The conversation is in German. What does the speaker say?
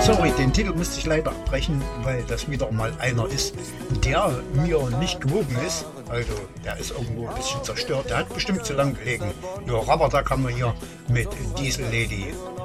sorry, den Titel musste ich leider abbrechen, weil das wieder mal einer ist, der mir nicht gewogen ist. Also, der ist irgendwo ein bisschen zerstört. Der hat bestimmt zu lang gelegen. Ja, Rabberda kann man hier mit Diesel Lady